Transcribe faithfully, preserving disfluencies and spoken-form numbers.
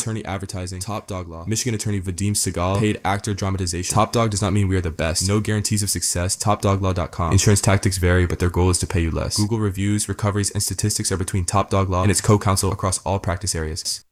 Attorney Advertising, Top Dog Law. Michigan Attorney Vadim Segal, Paid Actor Dramatization. Top Dog does not mean we are the best. No guarantees of success. top dog law dot com. Insurance tactics vary, but their goal is to pay you less. Google reviews, recoveries, and statistics are between Top Dog Law and its co-counsel across all practice areas.